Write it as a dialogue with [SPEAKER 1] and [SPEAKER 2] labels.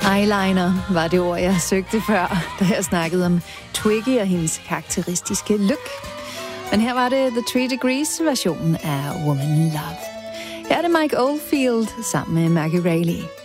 [SPEAKER 1] Eyeliner var det ord, jeg søgte før, da jeg snakkede om Twiggy og hendes karakteristiske look. Men her var det The 3 Degrees versionen af Woman in Love. Her er det Mike Oldfield sammen med Maggie Reilly.